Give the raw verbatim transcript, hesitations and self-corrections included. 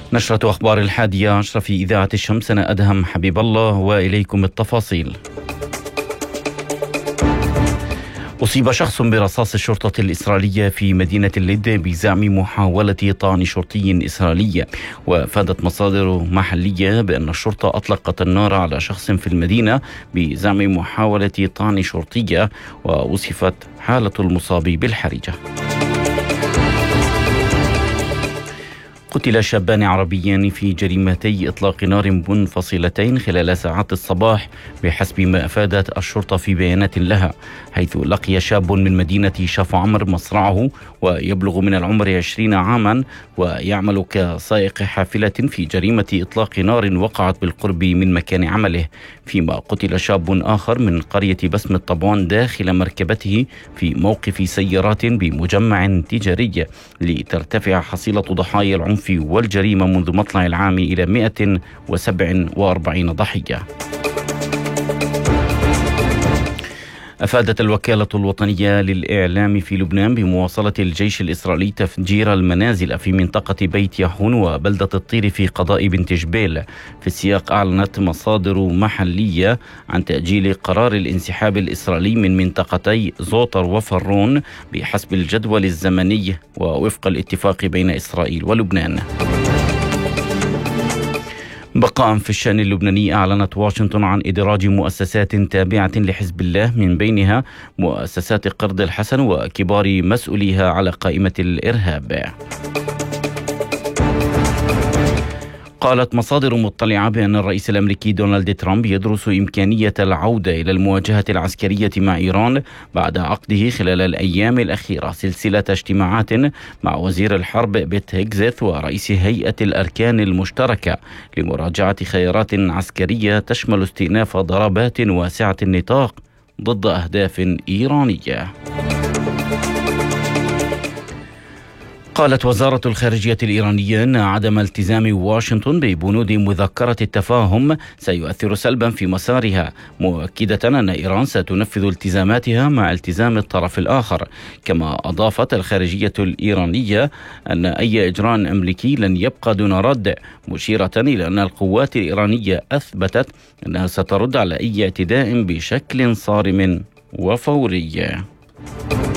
نشرة أخبار الحادية عشر في إذاعة الشمس. أنا أدهم حبيب الله وإليكم التفاصيل. أصيب شخص برصاص الشرطة الإسرائيلية في مدينة اللد بزعم محاولة طعن شرطي إسرائيلي، وأفادت مصادر محلية بأن الشرطة أطلقت النار على شخص في المدينة بزعم محاولة طعن شرطية، ووصفت حالة المصاب بالحرجة. قتل شابان عربيان في جريمتي إطلاق نار منفصلتين خلال ساعات الصباح بحسب ما أفادت الشرطة في بيانات لها، حيث لقي شاب من مدينة شاف عمر مصرعه ويبلغ من العمر عشرين عاما ويعمل كسائق حافلة في جريمة إطلاق نار وقعت بالقرب من مكان عمله، فيما قتل شاب آخر من قرية بسم الطبعان داخل مركبته في موقف سيارات بمجمع تجاري، لترتفع حصيلة ضحايا العنف والجريمة منذ مطلع العام إلى مئة وسبعة وأربعين ضحية. أفادت الوكالة الوطنية للإعلام في لبنان بمواصلة الجيش الإسرائيلي تفجير المنازل في منطقة بيت يحون وبلدة الطير في قضاء بنت جبيل. في السياق أعلنت مصادر محلية عن تأجيل قرار الانسحاب الإسرائيلي من منطقتي زوطر وفرون بحسب الجدول الزمني ووفق الاتفاق بين إسرائيل ولبنان. بقاء في الشأن اللبناني، أعلنت واشنطن عن إدراج مؤسسات تابعة لحزب الله من بينها مؤسسات قرض الحسن وكبار مسؤوليها على قائمة الإرهاب. قالت مصادر مطلعة بأن الرئيس الأمريكي دونالد ترامب يدرس إمكانية العودة إلى المواجهة العسكرية مع إيران بعد عقده خلال الأيام الأخيرة سلسلة اجتماعات مع وزير الحرب بيت هيكزث ورئيس هيئة الأركان المشتركة لمراجعة خيارات عسكرية تشمل استئناف ضربات واسعة النطاق ضد أهداف إيرانية. قالت وزارة الخارجية الإيرانية أن عدم التزام واشنطن ببنود مذكرة التفاهم سيؤثر سلبا في مسارها، مؤكدة أن إيران ستنفذ التزاماتها مع التزام الطرف الآخر. كما أضافت الخارجية الإيرانية أن أي إجراء أمريكي لن يبقى دون رد، مشيرة إلى أن القوات الإيرانية أثبتت أنها سترد على أي اعتداء بشكل صارم وفوري.